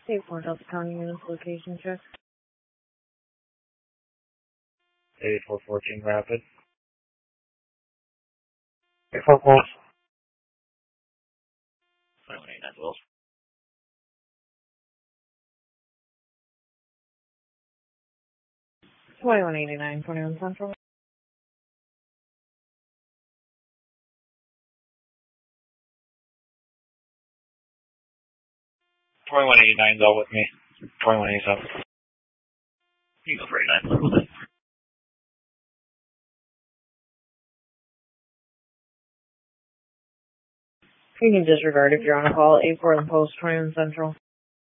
State Fort Delta County units location check. 8414 Rapid. 84 2189 Wills. 2189, 21 Central. 2189's all with me. 2187. You go for 89. You can disregard if you're on a call. 84 in the post, 21 Central.